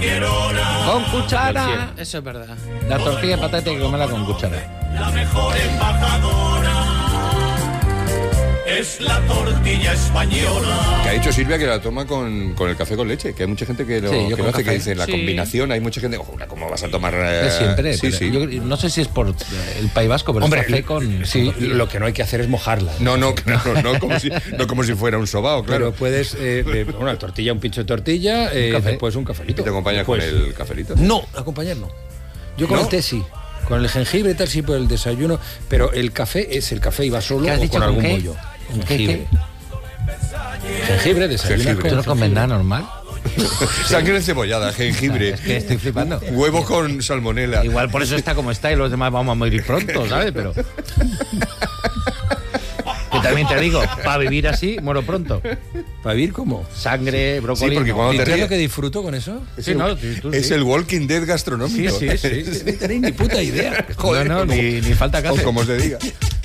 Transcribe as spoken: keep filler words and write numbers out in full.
cualquier hora. Con cuchara. Eso es verdad. La tortilla de patata hay que comerla con cuchara. La mejor embajadora es la tortilla española. Que ha dicho Silvia que la toma con, con el café con leche, que hay mucha gente que lo, Sí, yo que con lo hace, café. que dice la Sí. combinación, hay mucha gente, ojo, ¿cómo vas a tomar? Eh? De siempre. Sí, pero sí. Yo no sé si es por el País Vasco, pero Hombre, es café con... sí, con- lo que no hay que hacer es mojarla. No, no, no, no, como si, no como si fuera un sobao, claro. Pero puedes, eh, eh, una tortilla, un pincho de tortilla, eh, café. después un cafelito. ¿Y te acompañas con Después- el cafelito? No, acompañar no. Yo con ¿No? el té sí. Con el jengibre y tal sí por el desayuno, pero el café es el café y va solo ¿Qué has o dicho, con con algún qué? bollo. ¿Con qué, Jengibre. Jengibre, desayuno Jengibre. ¿Tú no comes nada normal? Sangre encebollada, jengibre, Es que estoy flipando. huevos con salmonela. Igual por eso está como está y los demás vamos a morir pronto, ¿sabes? Pero... Que también te digo, para vivir así, muero pronto. ¿Para vivir cómo? Sangre, brócoli... Sí, porque no. cuando ¿Y te tú es ríes- lo que disfruto con eso? Es, Sí, el, no, tú- tú es sí. el Walking Dead gastronómico. Sí, sí, sí. No tenéis ni puta idea. Joder, no, no, como- ni, ni falta que o hacer. como se diga.